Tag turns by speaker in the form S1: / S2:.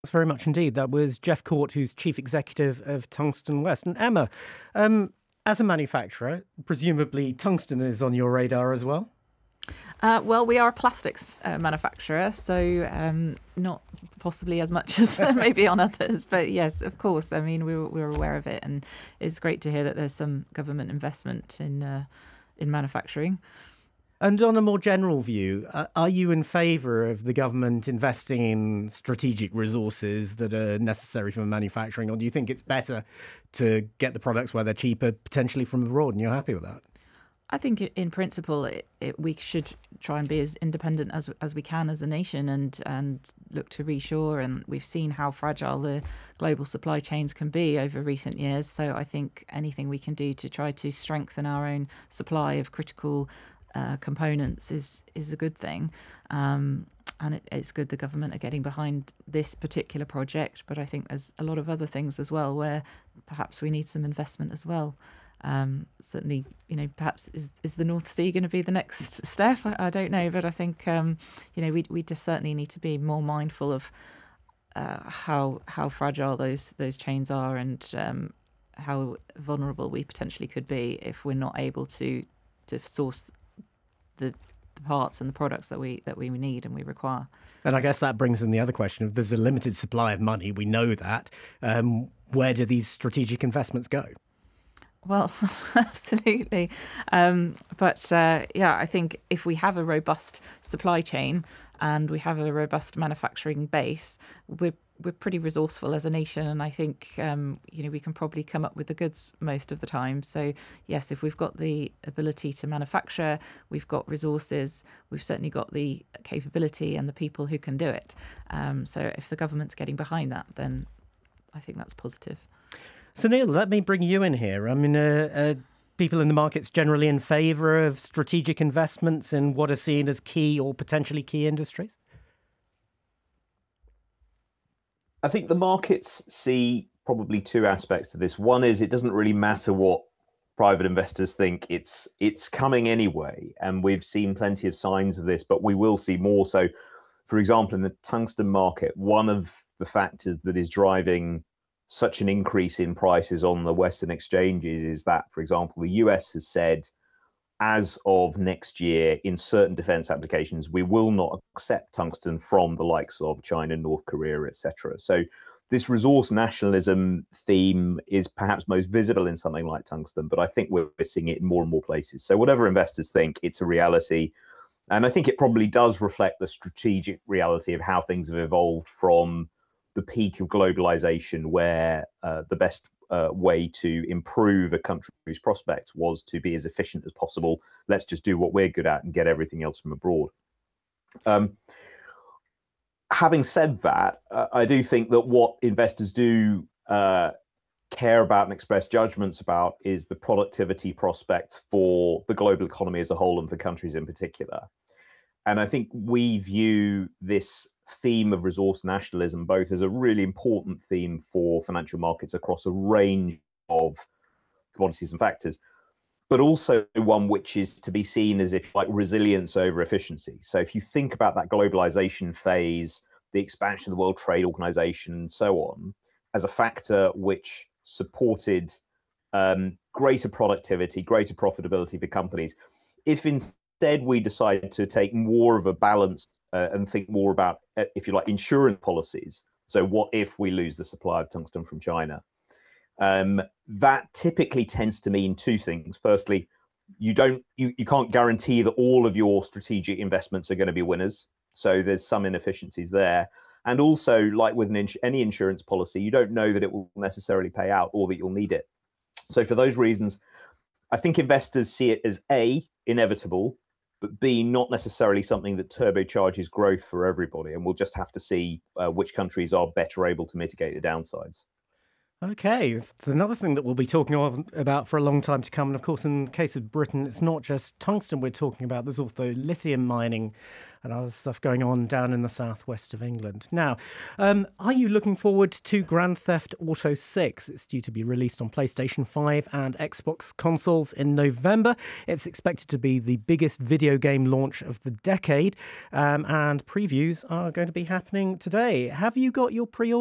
S1: Thanks very much indeed. That was Jeff Court, who's Chief Executive of Tungsten West. And Emma, as a manufacturer, presumably tungsten is on your radar as well?
S2: Well, we are a plastics manufacturer, so not possibly as much as maybe on others. But yes, of course. I mean, we're aware of it, and it's great to hear that there's some government investment in manufacturing.
S1: And on a more general view, are you in favour of the government investing in strategic resources that are necessary for manufacturing, or do you think it's better to get the products where they're cheaper, potentially from abroad, and you're happy with that?
S2: I think in principle, we should try and be as independent as we can as a nation and look to reshore. And we've seen how fragile the global supply chains can be over recent years. So I think anything we can do to try to strengthen our own supply of critical components is a good thing. And it's good the government are getting behind this particular project. But I think there's a lot of other things as well where perhaps we need some investment as well. Certainly, perhaps is the North Sea going to be the next step? I don't know, but I think we just certainly need to be more mindful of how fragile those chains are and how vulnerable we potentially could be if we're not able to source the parts and the products that we need and we require.
S1: And I guess that brings in the other question of there's a limited supply of money. We know that. Where do these strategic investments go?
S2: Well, absolutely. I think if we have a robust supply chain and we have a robust manufacturing base, we're pretty resourceful as a nation. And I think, we can probably come up with the goods most of the time. So, yes, if we've got the ability to manufacture, we've got resources, we've certainly got the capability and the people who can do it. So if the government's getting behind that, then I think that's positive.
S1: So, Neil, let me bring you in here. I mean, people in the market's generally in favour of strategic investments in what are seen as key or potentially key industries?
S3: I think the markets see probably two aspects to this. One is it doesn't really matter what private investors think. It's coming anyway. And we've seen plenty of signs of this, but we will see more. So, for example, in the tungsten market, one of the factors that is driving such an increase in prices on the Western exchanges is that, for example, the US has said, as of next year, in certain defense applications, we will not accept tungsten from the likes of China, North Korea, etc. So this resource nationalism theme is perhaps most visible in something like tungsten, but I think we're seeing it in more and more places. So whatever investors think, it's a reality. And I think it probably does reflect the strategic reality of how things have evolved from the peak of globalization, where the best way to improve a country's prospects was to be as efficient as possible. Let's just do what we're good at and get everything else from abroad. Having said that, I do think that what investors do care about and express judgments about is the productivity prospects for the global economy as a whole and for countries in particular. And I think we view this theme of resource nationalism both as a really important theme for financial markets across a range of commodities and factors, but also one which is to be seen as if like resilience over efficiency. So if you think about that globalization phase, the expansion of the World Trade Organization and so on, as a factor which supported greater productivity, greater profitability for companies, if instead we decide to take more of a balance and think more about, if you like, insurance policies. So what if we lose the supply of tungsten from China? That typically tends to mean two things. Firstly, you can't guarantee that all of your strategic investments are going to be winners. So there's some inefficiencies there. And also, like with any insurance policy, you don't know that it will necessarily pay out or that you'll need it. So for those reasons, I think investors see it as A, inevitable, but B, not necessarily something that turbocharges growth for everybody. And we'll just have to see which countries are better able to mitigate the downsides.
S1: Okay, it's another thing that we'll be talking about for a long time to come. And of course, in the case of Britain, it's not just tungsten we're talking about. There's also lithium mining and other stuff going on down in the southwest of England. Now, are you looking forward to Grand Theft Auto 6? It's due to be released on PlayStation 5 and Xbox consoles in November. It's expected to be the biggest video game launch of the decade, and previews are going to be happening today. Have you got your pre-order